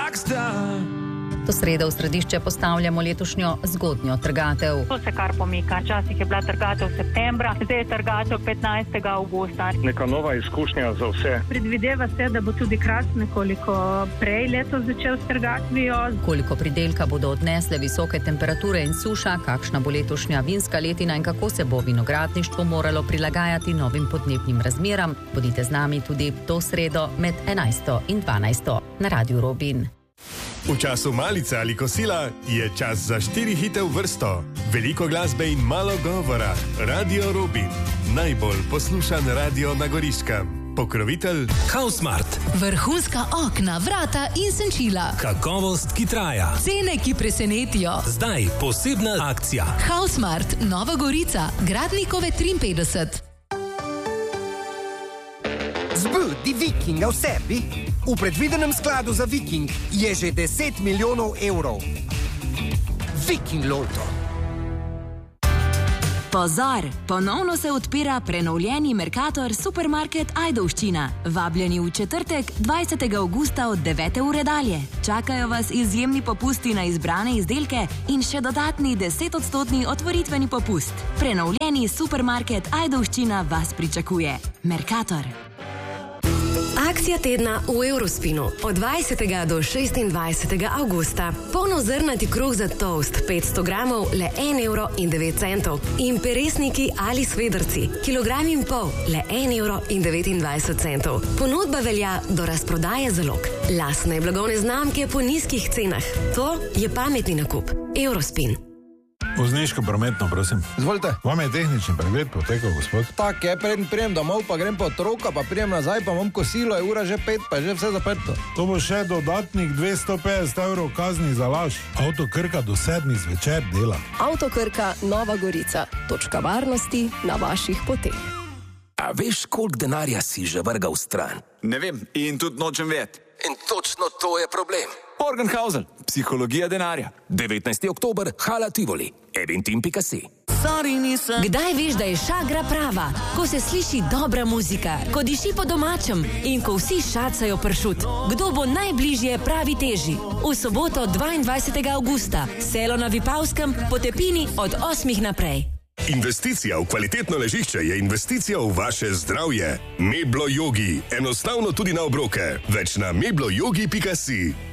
rockstar. To sredo v središče postavljamo letošnjo zgodnjo trgatev. To se kar pomika. Včasih je bila trgatev septembra, zdaj je trgatev 15. avgusta. Neka nova izkušnja za vse. Predvideva se, da bo tudi Kras nekoliko prej letos začel s trgatvijo. Koliko pridelka bodo odnesle visoke temperature in suša, kakšna bo letošnja vinska letina in kako se bo vinogradništvo moralo prilagajati novim podnebnim razmeram, bodite z nami tudi to sredo med 11. in 12. na Radiu Robin. V času malice ali kosila je čas za 4 hite v vrsto. Veliko glasbe in malo govora. Radio Robin. Najbolj poslušan radio na Goriškem. Pokrovitelj Housemart. Vrhunska okna, vrata in senčila. Kakovost, ki traja. Cene, ki presenetijo. Zdaj posebna akcija. Housemart, Nova Gorica, Gradnikove 53. Zbudi Vikinga v sebi. V predvidenem skladu za Viking je že 10 milijonov evrov. Viking Loto. Pozor! Ponovno se odpira prenovljeni Mercator Supermarket Ajdovščina. Vabljeni v četrtek, 20. avgusta od 9. ure dalje. Čakajo vas izjemni popusti na izbrane izdelke in še dodatni 10% otvoritveni popust. Prenovljeni Supermarket Ajdovščina vas pričakuje. Mercator. Akcija tedna v Eurospinu od 20. do 26. avgusta. Polnozrnati kruh za toast 500 gramov le 1,09 € in peresniki ali svedrci kilogram in pol le 1,29 €. Ponudba velja do razprodaje zalog. Lastne blagovne znamke po nizkih cenah. To je pametni nakup. Eurospin. Vozniško prometno, prosim. Izvolite. Vam je tehnični pregled potekal, gospod? Tak je, preden prijem domov, pa grem po otroka, pa prijem nazaj, pa imam kosilo, je ura že 5, pa je že vse zaprto. To bo še dodatnih 250 € kazni za laž. Avto Krka do 7 zvečer dela. Avto Krka, Nova Gorica. Točka varnosti na vaših poteh. A veš, koliko denarja si že vrgal stran? Ne vem in tudi nočem vedeti. In točno to je problem. Morgenhausen, psihologija denarja. 19. oktober, Hala Tivoli, eventim.si. Kdaj veš, da je šagra prava? Ko se sliši dobra muzika, ko diši po domačem in ko vsi šacajo pršut. Kdo bo najbližje pravi teži? V soboto 22. avgusta, selo na Vipavskem, po Tepini od 8 naprej. Investicija v kvalitetno ležišče je investicija v vaše zdravje. Meblo Yogi. Enostavno tudi na obroke. Več na mebloyogi.si.